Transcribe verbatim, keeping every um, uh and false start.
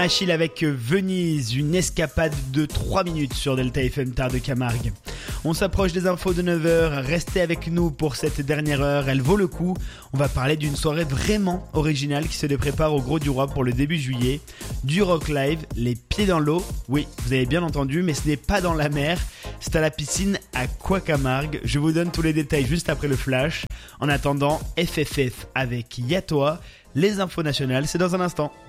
Achille avec Venise, une escapade de trois minutes sur Delta F M Tard de Camargue. On s'approche des infos de neuf heures, restez avec nous pour cette dernière heure, elle vaut le coup. On va parler d'une soirée vraiment originale qui se prépare au Gros du Roi pour le début juillet. Du rock live, les pieds dans l'eau, oui, vous avez bien entendu, mais ce n'est pas dans la mer, c'est à la piscine à Camargue. Je vous donne tous les détails juste après le flash. En attendant, F F F avec Yatoa, les infos nationales, c'est dans un instant.